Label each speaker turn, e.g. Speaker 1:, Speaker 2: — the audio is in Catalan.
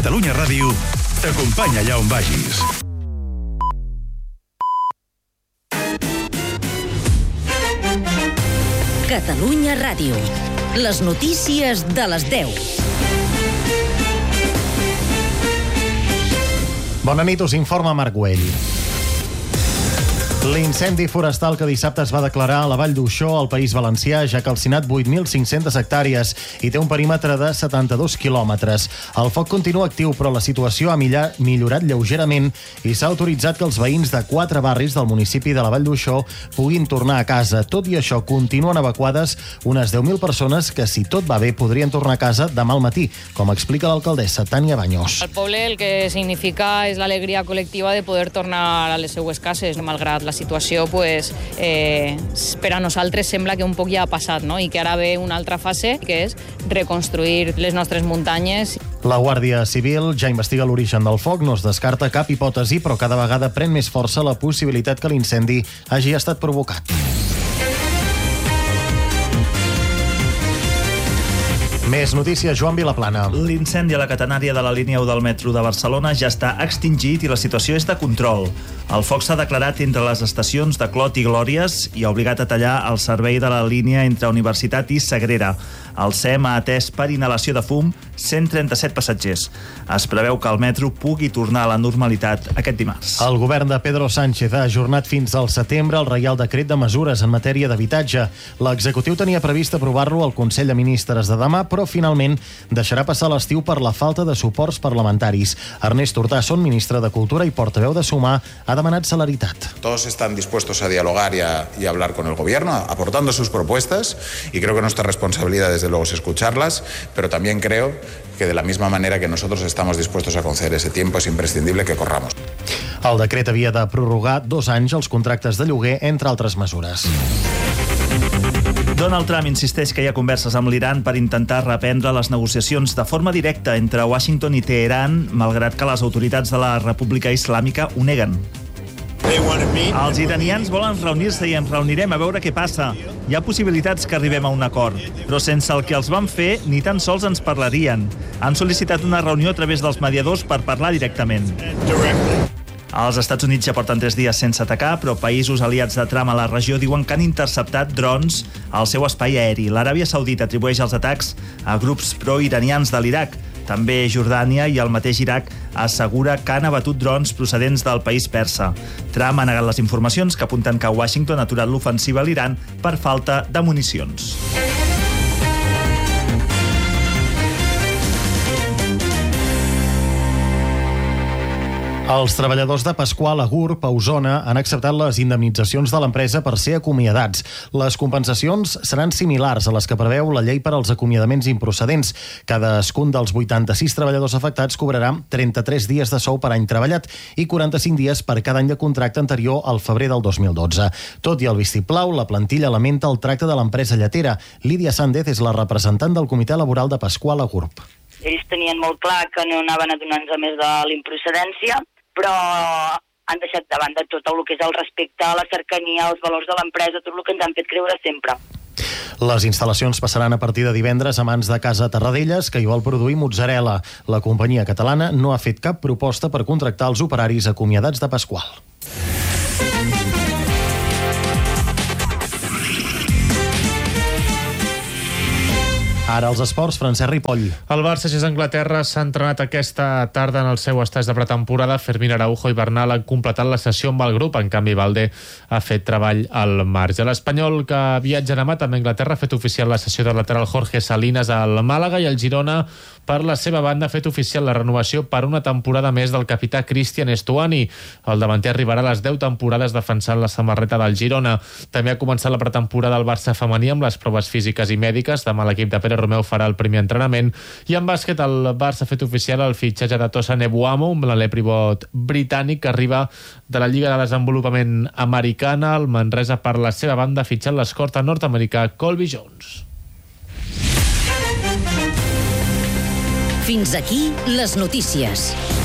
Speaker 1: Catalunya Ràdio t'acompanya allà on vagis.
Speaker 2: Catalunya Ràdio. Les notícies de les 10.
Speaker 3: Bona nit, us informa Marc Güell. L'incendi forestal que dissabte es va declarar a la Vall d'Uixó, al País Valencià, ja ha calcinat 8.500 hectàrees i té un perímetre de 72 quilòmetres. El foc continua actiu, però la situació ha millorat lleugerament i s'ha autoritzat que els veïns de 4 barris del municipi de la Vall d'Uixó puguin tornar a casa. Tot i això, continuen evacuades unes 10.000 persones que, si tot va bé, podrien tornar a casa demà al matí, com explica l'alcaldessa Tània Bañós.
Speaker 4: Al poble el que significa és l'alegria col·lectiva de poder tornar a les seues cases, malgrat la situació, per a nosaltres sembla que un poc ja ha passat, no? I que ara ve una altra fase, que és reconstruir les nostres muntanyes.
Speaker 3: La Guàrdia Civil ja investiga l'origen del foc, no es descarta cap hipòtesi, però cada vegada pren més força la possibilitat que l'incendi hagi estat provocat. Més notícies, Joan Vilaplana.
Speaker 5: L'incendi a la catenària de la línia 1 del metro de Barcelona ja està extingit i la situació és de control. El foc s'ha declarat entre les estacions de Clot i Glòries i ha obligat a tallar el servei de la línia entre Universitat i Sagrera. El SEM ha atès per inhalació de fum 137 passatgers. Es preveu que el metro pugui tornar a la normalitat aquest dimarts.
Speaker 3: El govern de Pedro Sánchez ha ajornat fins al setembre el Reial Decret de Mesures en matèria d'habitatge. L'executiu tenia previst aprovar-lo al Consell de Ministres de demà, però finalment deixarà passar l'estiu per la falta de suports parlamentaris. Ernest Urtasun, ministre de Cultura i portaveu de Sumar, ha demanat celeritat.
Speaker 6: Todos están dispuestos a dialogar y a hablar con el gobierno, aportando sus propuestas, y creo que nuestra responsabilidad desde luego es escucharlas, pero también creo que de la misma manera que nosotros estamos dispuestos a conceder ese tiempo, es imprescindible que corramos.
Speaker 3: El decret havia de prorrogar 2 anys els contractes de lloguer, entre altres mesures.
Speaker 5: Donald Trump insisteix que hi ha converses amb l'Iran per intentar reprendre les negociacions de forma directa entre Washington i Teheran, malgrat que les autoritats de la República Islàmica ho neguen. Els iranians volen reunir-se i ens reunirem a veure què passa. Hi ha possibilitats que arribem a un acord, però sense el que els van fer ni tan sols ens parlarien. Han sol·licitat una reunió a través dels mediadors per parlar directament. Els Estats Units ja porten 3 dies sense atacar, però països aliats de Trump a la regió diuen que han interceptat drons al seu espai aeri. L'Aràbia Saudita atribueix els atacs a grups pro-iranians de l'Iraq. També Jordània i el mateix Iraq assegura que han abatut drons procedents del país persa. Trump ha negat les informacions que apunten que Washington ha aturat l'ofensiva a l'Iran per falta de municions.
Speaker 3: Els treballadors de Pasqual a Gurb, a Osona, han acceptat les indemnitzacions de l'empresa per ser acomiadats. Les compensacions seran similars a les que preveu la llei per als acomiadaments improcedents. Cadascun dels 86 treballadors afectats cobrarà 33 dies de sou per any treballat i 45 dies per cada any de contracte anterior al febrer del 2012. Tot i el vistiplau, la plantilla lamenta el tracte de l'empresa lletera. Lídia Sández és la representant del Comitè Laboral de Pasqual a Gurb.
Speaker 7: Ells tenien molt clar que no anaven a donar-nos més de l'improcedència, però han deixat de banda tot el que és el respecte a la cercania, als valors de l'empresa, tot el que ens han fet creure sempre.
Speaker 3: Les instal·lacions passaran a partir de divendres a mans de Casa Tarradellas, que hi vol produir mozzarella. La companyia catalana no ha fet cap proposta per contractar els operaris acomiadats de Pasqual. Ara els esports, Francesc Ripoll.
Speaker 8: El Barça és Anglaterra, s'ha entrenat aquesta tarda en el seu estatge de pretemporada. Fermín Araujo i Bernal han completat la sessió amb el grup. En canvi, Valde ha fet treball al marge. L'Espanyol, que viatja demà també a Anglaterra, ha fet oficial la sessió del lateral Jorge Salinas al Màlaga, i el Girona, per la seva banda, ha fet oficial la renovació per una temporada més del capità Cristian Estuani. El davanter arribarà a les 10 temporades defensant la samarreta del Girona. També ha començat la pretemporada del Barça femení amb les proves físiques i mèdiques. Demà l'equip de Pere Romeu farà el primer entrenament. I en bàsquet, el Barça ha fet oficial el fitxatge de Tosa Nebuamo, un l'aler pivot britànic que arriba de la Lliga de Desenvolupament Americana. El Manresa, per la seva banda, ha fitxat l'escorta nord-americà Colby Jones.
Speaker 2: Fins aquí les notícies.